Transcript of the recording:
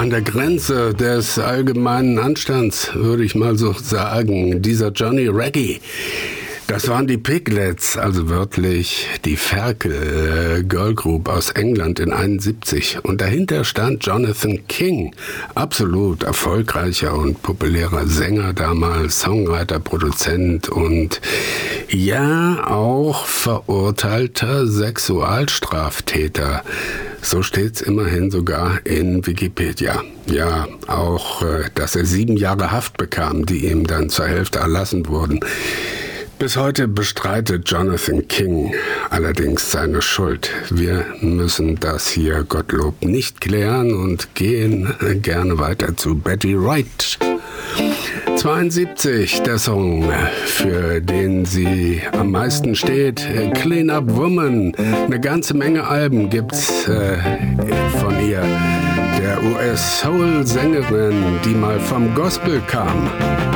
an der Grenze des allgemeinen Anstands, würde ich mal so sagen. Dieser Johnny Reggie. Das waren die Piglets, also wörtlich die Ferkel Girl Group aus England in 71. Und dahinter stand Jonathan King, absolut erfolgreicher und populärer Sänger damals, Songwriter, Produzent und ja, auch verurteilter Sexualstraftäter. So steht's immerhin sogar in Wikipedia. Ja, auch, dass er 7 Jahre Haft bekam, die ihm dann zur Hälfte erlassen wurden. Bis heute bestreitet Jonathan King allerdings seine Schuld. Wir müssen das hier, Gottlob, nicht klären und gehen gerne weiter zu Betty Wright. 72, der Song, für den sie am meisten steht, Clean Up Woman. Eine ganze Menge Alben gibt's von ihr, der US-Soul-Sängerin, die mal vom Gospel kam.